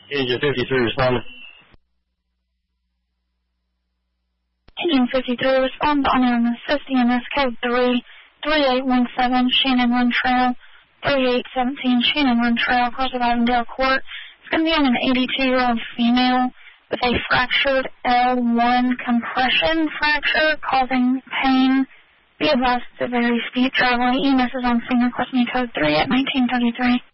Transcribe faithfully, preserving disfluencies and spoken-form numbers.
Agent fifty-three responding. Agent fifty-three respond on an assist E M S code three three eight one seven Shannon Run Trail, thirty-eight seventeen Shannon Run Trail, across the Avondale Court. It's going to be on an eighty-two-year-old female with a fractured L one compression fracture causing pain. Be advised it's a very steep driveway. E M S is on finger, question code three at nineteen thirty-three.